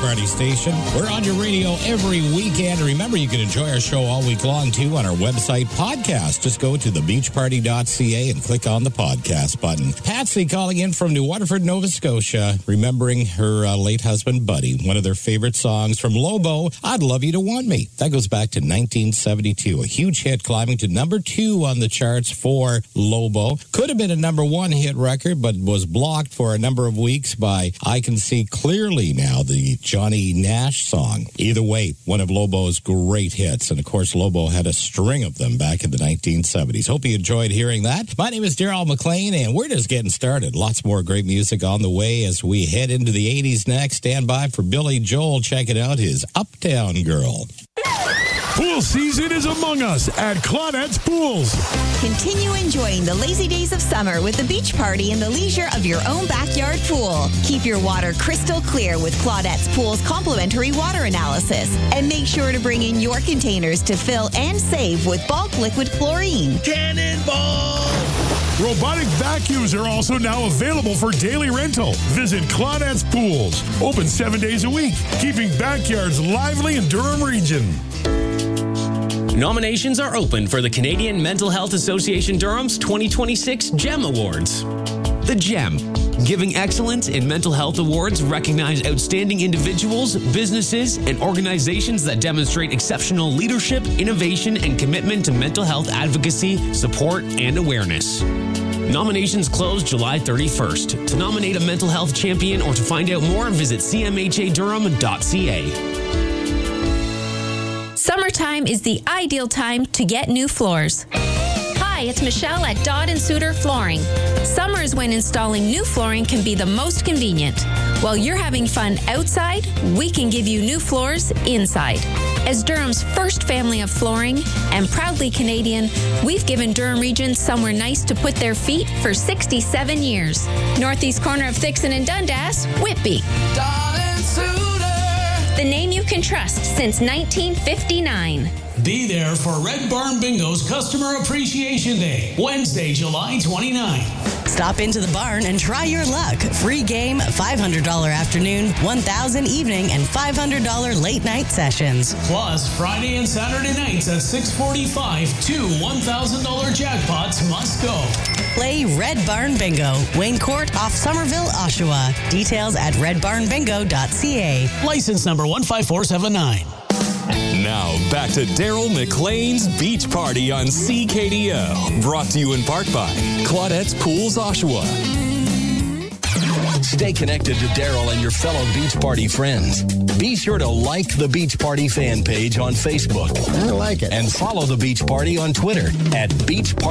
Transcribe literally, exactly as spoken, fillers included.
Party station. We're on your radio every weekend. Remember, you can enjoy our show all week long, too, on our website podcast. Just go to the beach party dot c a and click on the podcast button. Patsy calling in from New Waterford, Nova Scotia, remembering her uh, late husband, Buddy. One of their favorite songs from Lobo, I'd Love You to Want Me. That goes back to nineteen seventy-two. A huge hit climbing to number two on the charts for Lobo. Could have been a number one hit record, but was blocked for a number of weeks by I Can See Clearly Now, the Johnny Nash song. Either way, one of Lobo's great hits. And of course, Lobo had a string of them back in the nineteen seventies. Hope you enjoyed hearing that. My name is Daryl McLean, and we're just getting started. Lots more great music on the way as we head into the eighties next. Stand by for Billy Joel checking out his Uptown Girl. Pool season is among us at Claudette's Pools. Continue enjoying the lazy days of summer with the beach party in the leisure of your own backyard pool. Keep your water crystal clear with Claudette's Pool's complimentary water analysis. And make sure to bring in your containers to fill and save with bulk liquid chlorine. Cannonball! Robotic vacuums are also now available for daily rental. Visit Claudette's Pools. Open seven days a week, keeping backyards lively in Durham region. Nominations are open for the Canadian Mental Health Association Durham's twenty twenty-six GEM Awards. The GEM, Giving Excellence in Mental Health Awards, recognize outstanding individuals, businesses, and organizations that demonstrate exceptional leadership, innovation, and commitment to mental health advocacy, support, and awareness. Nominations close July thirty-first. To nominate a mental health champion or to find out more, visit c m h a durham dot c a. Summertime is the ideal time to get new floors. Hi, it's Michelle at Dodd and Suter Flooring. Summer is when installing new flooring can be the most convenient. While you're having fun outside, we can give you new floors inside. As Durham's first family of flooring and proudly Canadian, we've given Durham Region somewhere nice to put their feet for sixty-seven years. Northeast corner of Thixon and Dundas, Whitby. Dodd and Suter. The name you can trust since nineteen fifty-nine. Be there for Red Barn Bingo's Customer Appreciation Day, Wednesday, July twenty-ninth. Stop into the barn and try your luck. Free game, five hundred dollars afternoon, one thousand dollars evening, and five hundred dollars late night sessions. Plus, Friday and Saturday nights at six forty-five, two one thousand dollars jackpots must go. Play Red Barn Bingo, Wayne Court off Somerville, Oshawa. Details at red barn bingo dot c a. License number one five four seven nine. Now, back to Daryl McLean's Beach Party on C K D O. Brought to you in part by Claudette's Pools, Oshawa. Stay connected to Daryl and your fellow Beach Party friends. Be sure to like the Beach Party fan page on Facebook. I like it. And follow the Beach Party on Twitter at Beach Party.